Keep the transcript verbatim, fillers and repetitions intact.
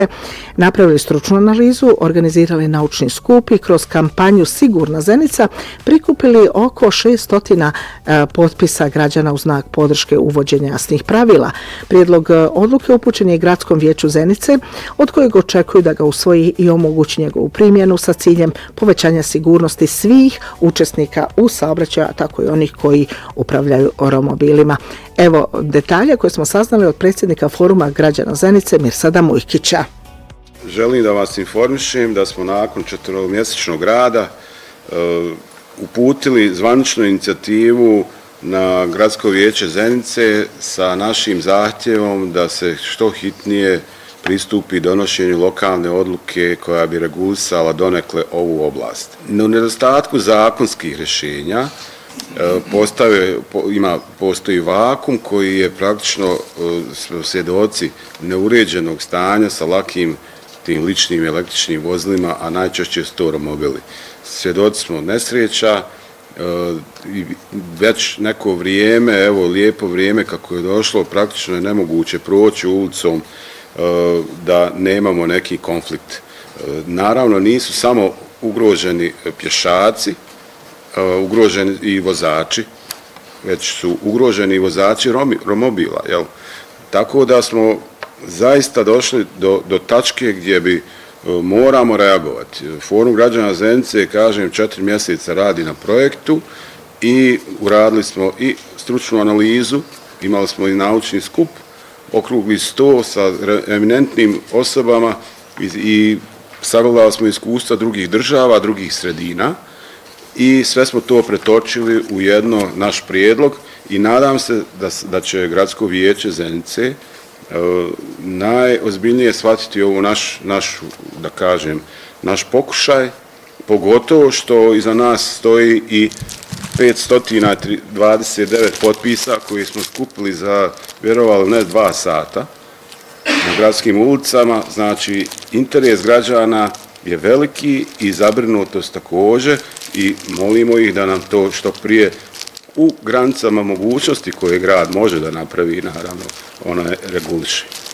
napravili stručnu analizu, organizirali naučni skup i kroz kampanju Sigurna Zenica prikupili oko šest stotina potpisa građana u znak podrške uvođenja jasnih pravila. Prijedlog odluke upućen je Gradskom vijeću Zenice, od kojeg očekuju da ga usvoji i omogući njegovu primjenu sa ciljem povećanja sigurnosti svih učesnika u saobraćaju, a tako i onih koji upravljaju romobilima. Evo detalje koje smo saznali od predsjednika Foruma građana Zenice Mirsada Mujkića. Želim da vas informišem da smo nakon četveromjesečnog rada uh, uputili zvaničnu inicijativu na Gradsko vijeće Zenice sa našim zahtjevom da se što hitnije pristupi donošenju lokalne odluke koja bi regulisala donekle ovu oblast. U nedostatku zakonskih rješenja Postave, ima, postoji vakum koji je praktično svjedoci neuređenog stanja sa lakim tim ličnim električnim vozilima, a najčešće su to romobili. Svjedoci smo nesreća i već neko vrijeme, evo lijepo vrijeme kako je došlo, praktično je nemoguće proći ulicom da nemamo neki konflikt. Naravno nisu samo ugroženi pješaci, ugroženi i vozači, već su ugroženi i vozači romobila. Jel? Tako da smo zaista došli do, do tačke gdje bi moramo reagovati. Forum građana Zenice, kažem, četiri mjeseca radi na projektu i uradili smo i stručnu analizu, imali smo i naučni skup, okrugli sto sa eminentnim osobama i, i sagledali smo iskustva drugih država, drugih sredina, i sve smo to pretočili u jedno naš prijedlog i nadam se da, da će Gradsko vijeće Zenice e, najozbiljnije shvatiti ovo naš, naš, da kažem, naš pokušaj, pogotovo što iza nas stoji i petsto dvadeset devet potpisa koji smo skupili za, vjerovali ne, dva sata na gradskim ulicama. Znači, interes građana je veliki i zabrinutost također i molimo ih da nam to što prije u granicama mogućnosti koje grad može da napravi, naravno, ona reguliše.